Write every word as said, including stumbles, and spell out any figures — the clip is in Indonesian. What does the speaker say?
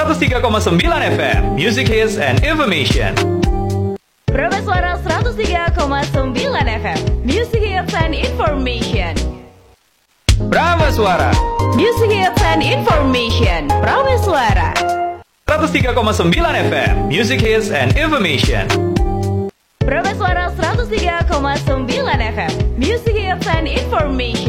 seratus tiga koma sembilan F M, Music Hits and Information. Praba Suara seratus tiga koma sembilan F M, Music Hits and Information. Praba Suara Music Hits and Information. Praba Suara seratus tiga koma sembilan F M, Music Hits and Information. Praba Suara seratus tiga koma sembilan F M, Music Hits and Information.